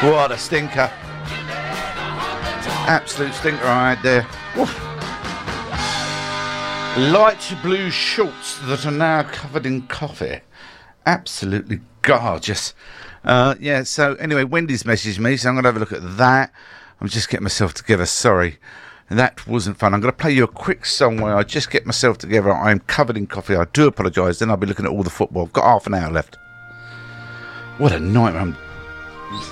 What a stinker. Absolute stinker I had there. Woof. Light blue shorts that are now covered in coffee. Absolutely gorgeous. Yeah, so anyway, Wendy's messaged me, so I'm going to have a look at that. I'm just getting myself together, sorry. That wasn't fun. I'm going to play you a quick song where I just get myself together. I'm covered in coffee. I do apologise. Then I'll be looking at all the football. I've got half an hour left. What a nightmare. I'm